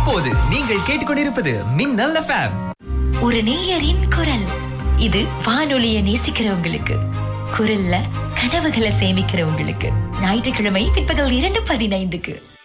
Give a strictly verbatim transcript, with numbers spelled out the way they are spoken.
இப்போது நீங்கள் கேட்டுக்கொண்டிருப்பது மின்னல் எஃப்எம். ஒரு நேயரின் குரல். இது வானொலியை நேசிக்கிறவங்களுக்கு, குரல்ல கனவுகளை சேமிக்கிறவங்களுக்கு. ஞாயிற்றுக்கிழமை பிற்பகல் இரண்டு பதினைந்துக்கு